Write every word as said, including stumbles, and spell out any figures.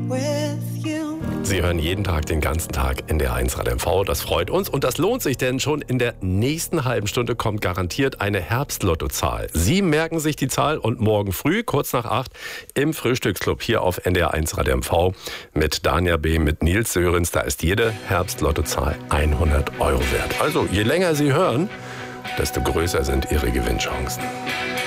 Sie hören jeden Tag, den ganzen Tag N D R eins Radio M V. Das freut uns und das lohnt sich, denn schon in der nächsten halben Stunde kommt garantiert eine Herbstlottozahl. Sie merken sich die Zahl und morgen früh, kurz nach acht, im Frühstücksclub hier auf N D R eins Radio M V mit Dania B., mit Nils Sörensen, da ist jede Herbstlottozahl hundert Euro wert. Also je länger Sie hören, desto größer sind Ihre Gewinnchancen.